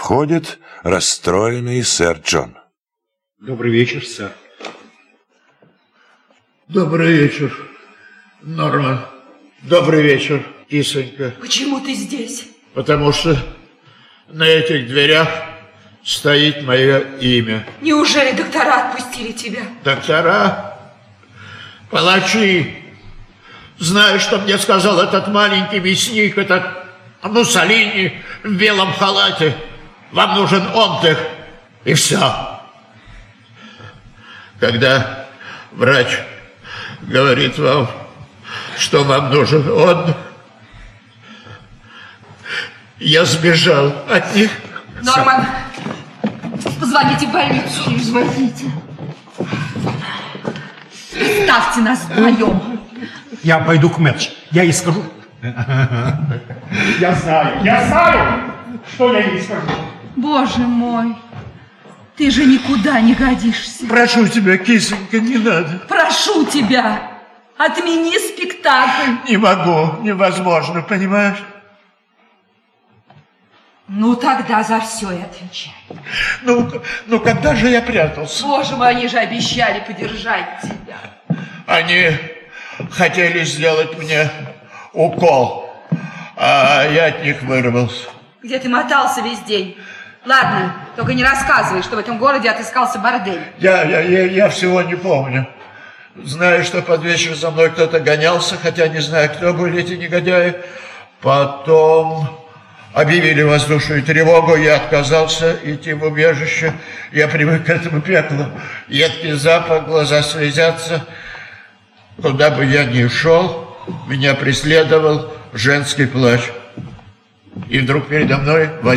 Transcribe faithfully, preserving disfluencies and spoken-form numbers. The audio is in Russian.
Входит расстроенный сэр Джон. Добрый вечер, сэр. Добрый вечер, Норман. Добрый вечер, кисонька. Почему ты здесь? Потому что на этих дверях стоит мое имя. Неужели доктора отпустили тебя? Доктора? Палачи. Знаешь, что мне сказал этот маленький мясник, этот Муссолини в белом халате? Вам нужен отдых, и все. Когда врач говорит вам, что вам нужен отдых, я сбежал от них. Норман, позвоните в больницу. Извозите. Оставьте нас вдвоем. Я пойду к Мэтч. Я ей скажу. Я знаю, я знаю, что я ей скажу. Боже мой, ты же никуда не годишься. Прошу тебя, кисонька, не надо. Прошу тебя, отмени спектакль. Не могу, невозможно, понимаешь? Ну, тогда за все и отвечай. Ну, ну, когда же я прятался? Боже мой, они же обещали подержать тебя. Они хотели сделать мне укол, а я от них вырвался. Где ты мотался весь день? Ладно, только не рассказывай, что в этом городе отыскался бордель. Я, я, я, я всего не помню. Знаю, что под вечер за мной кто-то гонялся, хотя не знаю, кто были эти негодяи. Потом объявили воздушную тревогу, я отказался идти в убежище. Я привык к этому пеклу. Едкий запах, глаза слезятся. Куда бы я ни шел, меня преследовал женский плач. И вдруг передо мной